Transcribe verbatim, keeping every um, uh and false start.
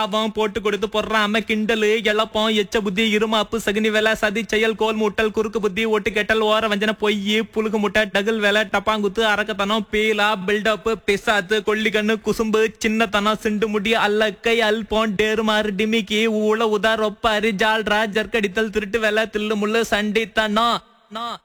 பாவம் போட்டு கொடுத்து பொறாம கிண்டலு எழப்பம் எச்ச புத்தி இருமாப்பு சகுனி வேலை சதி செயல் கோல் முட்டல் குறுக்கு புத்தி ஒட்டு கெட்டல் ஓர வஞ்சன பொய் புழுகு முட்டை டகுல் வேலை டப்பாங்குத்து அரக்கத்தனம் பீலா பில்டப் பிசாத்து கொல்லிக்கண்ணு குசும்பு சின்னத்தனம் சிண்டு முடி அல்லக்கை அல்போன் டேருமாறு டிமிக்கி ஊழ உதா ரொப்பாரி ஜால்ரா ஜர்க்கடித்தல் திருட்டு வேலை தில்லு முள்ளு சண்டித்தனம்